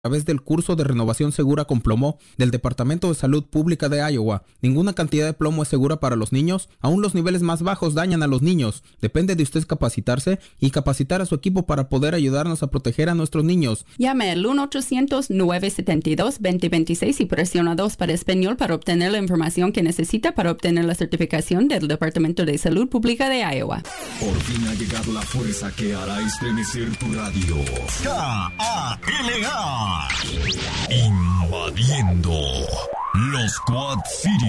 A través del curso de renovación segura con plomo del Departamento de Salud Pública de Iowa. Ninguna cantidad de plomo es segura para los niños. Aún los niveles más bajos dañan a los niños. Depende de usted capacitarse y capacitar a su equipo para poder ayudarnos a proteger a nuestros niños. Llame al 1-800-972-2026 y presiona 2 para español para obtener la información que necesita para obtener la certificación del Departamento de Salud Pública de Iowa. Por fin ha llegado la fuerza que hará estremecer tu radio. KALA. Invadiendo los Quad Cities.